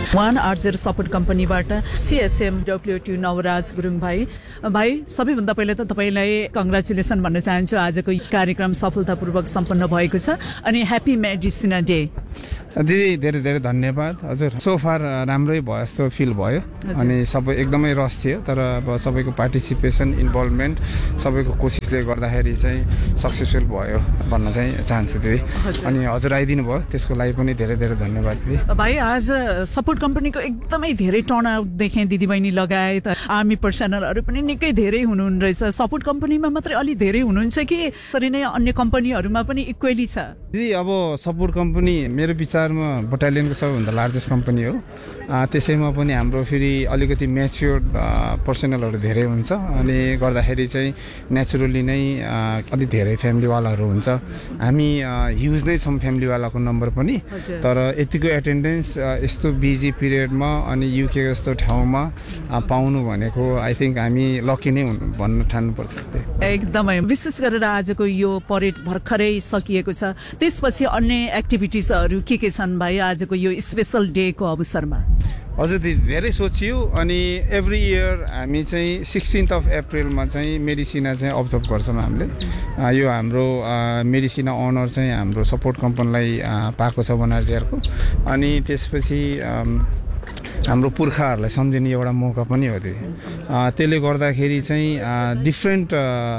One आर्जर support कम्पनीबाट CSM WT Navraj Gurung भाइ सबैभन्दा पहिला त तपाईँलाई कङ्ग्रेचुलेसन भन्न चाहन्छु। आजको कार्यक्रम सफलतापूर्वक सम्पन्न भएको छ अनि ह्याप्पी मेडिसिना डे। दिदी धेरै धेरै धन्यवाद। हजुर सो फार राम्रै भयो जस्तो फिल भयो अनि सबै एकदमै रस थियो, तर अब सबैको पार्टिसिपेसन इन्भल्भमेन्ट सबैको कोसिसले गर्दाखेरि चाहिँ सक्सेसफुल भयो भन्न चाहिँ चाहन्छु दिदी। अनि हजुर आइदिनु भयो त्यसको लागि पनि धेरै धेरै धन्यवाद दिदी। भाइ आज सपोर्ट कम्पनीको एकदमै धेरै टर्नआउट देखेँ, दिदीबहिनी लगायत आर्मी पर्सनलहरू पनि निकै धेरै हुनुहुन्न रहेछ। सपोर्ट कम्पनीमा मात्रै अलि धेरै हुनुहुन्छ कि त्यसरी नै अन्य कम्पनीहरूमा पनि इक्वेली छ? दिदी अब सपोर्ट कम्पनी मेरो विचारमा बटालियनको सबैभन्दा लार्जेस्ट कम्पनी हो, त्यसैमा पनि हाम्रो फेरि अलिकति म्याच्योर्ड पर्सनलहरू धेरै हुन्छ अनि गर्दाखेरि चाहिँ नेचुरली नै अलिक धेरै फ्यामिलीवालाहरू हुन्छ। हामी ह्युज नै छौँ फ्यामिलीवालाको नम्बर पनि, तर यतिको एटेन्डेन्स यस्तो बिजी पिरियडमा अनि युके जस्तो ठाउँमा पाउनु भनेको आई थिङ्क हामी लकी नै भन्न ठान्नुपर्छ। एकदमै विशेष गरेर आजको यो परेड भर्खरै सकिएको छ, त्यसपछि अन्य एक्टिभिटिजहरू के छन् भाइ आजको यो स्पेसल डेको अवसरमा? हजुर दिदी धेरै सोचियो अनि एभ्री इयर हामी चाहिँ 16 अप्रिलमा चाहिँ मेडिसिना चाहिँ अब्जर्भ गर्छौँ हामीले। यो हाम्रो मेडिसिना अनर चाहिँ हाम्रो सपोर्ट कम्पनीलाई पाएको छ बनारजिआरको। अनि त्यसपछि हाम्रो पुर्खाहरूलाई सम्झिने एउटा मौका पनि हो दिदी। त्यसले गर्दाखेरि चाहिँ डिफ्रेन्ट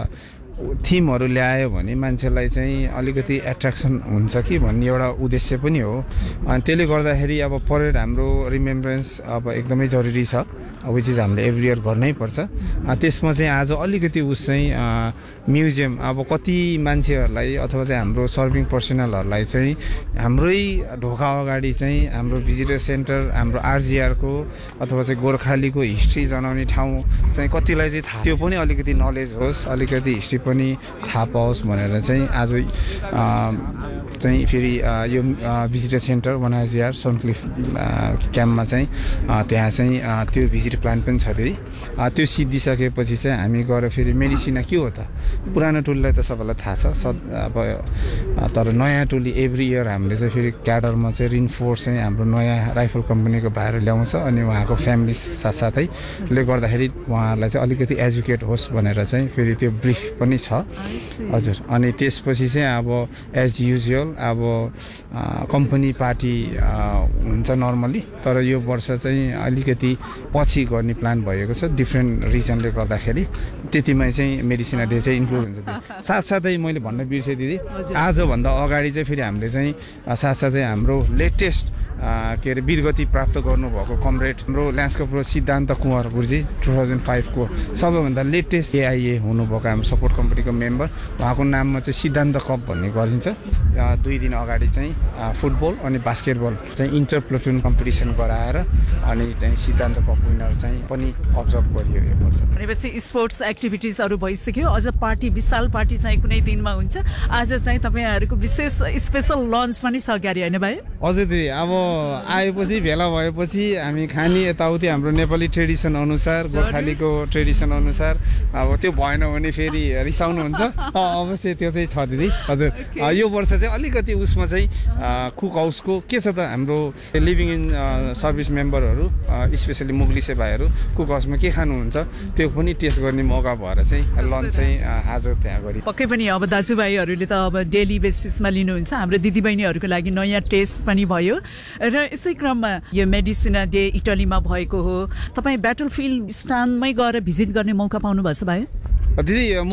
थिमहरू ल्यायो भने मान्छेलाई चाहिँ अलिकति एट्र्याक्सन हुन्छ कि भन्ने एउटा उद्देश्य पनि हो। अनि त्यसले गर्दाखेरि अब परेड हाम्रो रिमेम्बरेन्स अब एकदमै जरुरी छ, विच इज हामीले एभ्री इयर गर्नै पर्छ। त्यसमा चाहिँ आज अलिकति उस चाहिँ म्युजियम अब कति मान्छेहरूलाई अथवा चाहिँ हाम्रो सर्भिङ पर्सनलहरूलाई चाहिँ हाम्रै ढोका अगाडि चाहिँ हाम्रो भिजिटर सेन्टर हाम्रो आरजिआरको अथवा चाहिँ गोर्खालीको हिस्ट्री जनाउने ठाउँ चाहिँ कतिलाई चाहिँ थाहा त्यो पनि अलिकति नलेज होस्, अलिकति हिस्ट्री पनि थाहा पाओस् भनेर चाहिँ आज चाहिँ फेरि यो भिजिटर सेन्टर बनारजिआर सनक्लिफ क्याम्पमा चाहिँ त्यहाँ चाहिँ त्यो भिजिट प्लान पनि छ दिदी। त्यो सिद्धिसकेपछि चाहिँ हामी गएर फेरि मेडिसिना के हो त, पुरानो टोलीलाई त सबैलाई थाहा छ अब, तर नयाँ टोली एभ्री इयर हामीले चाहिँ फेरि क्याडरमा चाहिँ रिन्फोर्स चाहिँ हाम्रो नयाँ राइफल कम्पनीको भाइहरू ल्याउँछ अनि उहाँको फ्यामिली साथसाथै ले गर्दाखेरि उहाँहरूलाई चाहिँ अलिकति एजुकेट होस् भनेर चाहिँ फेरि त्यो ब्रिफ पनि छ। हजुर अनि त्यसपछि चाहिँ अब एज युजुअल अब कम्पनी पार्टी हुन्छ नर्मली, तर यो वर्ष चाहिँ अलिकति पछि गर्ने प्लान भएको छ डिफ्रेन्ट रिजनले गर्दाखेरि। त्यतिमै चाहिँ मेडिसिना डे चाहिँ इन्क्लुड हुन्छ। साथसाथै मैले भन्न बिर्सेँ दिदी, आजभन्दा अगाडि चाहिँ फेरि हामीले चाहिँ साथसाथै हाम्रो लेटेस्ट के अरे वीरगति प्राप्त गर्नुभएको कमरेड हाम्रो ल्यान्सकप सिद्धान्त कुँवर गुरुजी 2005 को सबैभन्दा लेटेस्ट AIA हुनुभएको हाम्रो सपोर्ट कम्पनीको मेम्बर, उहाँको नाममा चाहिँ सिद्धान्त कप भन्ने गरिन्छ। 2 दिन अगाडि चाहिँ फुटबल अनि बास्केटबल चाहिँ इन्टर प्लटुन कम्पिटिसन गराएर अनि चाहिँ सिद्धान्त कप विनर चाहिँ पनि अब्जर्भ गरियो यो वर्ष। भनेपछि स्पोर्ट्स एक्टिभिटिजहरू भइसक्यो, अझ पार्टी विशाल पार्टी चाहिँ कुनै दिनमा हुन्छ। आज चाहिँ तपाईँहरूको विशेष स्पेसल लन्च पनि छ क्यारे होइन भाइ? हजुर दिदी, अब आएपछि भेला भएपछि हामी खाने यताउति हाम्रो नेपाली ट्रेडिसन अनुसार गोर्खालीको ट्रेडिसन अनुसार अब त्यो भएन भने फेरि रिसाउनुहुन्छ अवश्य त्यो चाहिँ छ दिदी। हजुर यो वर्ष चाहिँ अलिकति उसमा चाहिँ कुक हाउसको के छ त हाम्रो लिभिङ इन सर्भिस मेम्बरहरू स्पेसली मुगलिसे भाइहरू कुक हाउसमा के खानुहुन्छ त्यो पनि टेस्ट गर्ने मौका भएर चाहिँ लन्च चाहिँ आज त्यहाँ गरी। पक्कै पनि अब दाजुभाइहरूले त अब डेली बेसिसमा लिनुहुन्छ, हाम्रो दिदीबहिनीहरूको लागि नयाँ टेस्ट पनि भयो। र यसै क्रममा यो मेडिसिना डे इटलीमा भएको हो, तपाईँ ब्याटलफिल्ड स्थानमै गएर भिजिट गर्ने मौका पाउनु भएको छ भाइ? दिदी म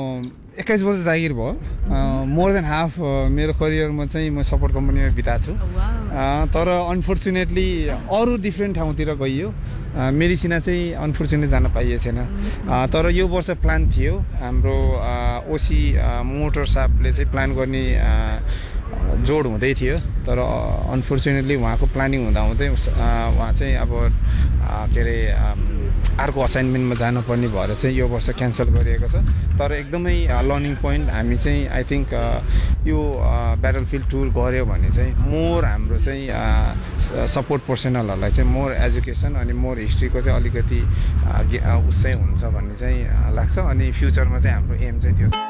21 वर्ष जागिर भयो, मोर देन हाफ मेरो करियरमा चाहिँ म सपोर्ट कम्पनीमा बिताएको छु। तर अनफर्चुनेटली अरू डिफ्रेन्ट ठाउँतिर गइयो, मेडिसिना चाहिँ अनफर्चुनेटली जान पाइएको छैन। तर यो वर्ष प्लान थियो हाम्रो ओसी मोटर साहबले चाहिँ प्लान गर्ने जोड हुँदै थियो, तर अनफर्चुनेटली उहाँको प्लानिङ हुँदाहुँदै उहाँ चाहिँ अब के अरे अर्को असाइनमेन्टमा जानुपर्ने भएर चाहिँ यो वर्ष क्यान्सल गरिएको छ। तर एकदमै लर्निङ पोइन्ट हामी चाहिँ आई थिङ्क यो ब्याटलफिल्ड टुर गऱ्यो भने चाहिँ मोर हाम्रो चाहिँ सपोर्ट पर्सनलहरूलाई चाहिँ मोर एजुकेसन अनि मोर हिस्ट्रीको चाहिँ अलिकति उस चाहिँ हुन्छ भन्ने चाहिँ लाग्छ। अनि फ्युचरमा चाहिँ हाम्रो एम चाहिँ त्यो छ।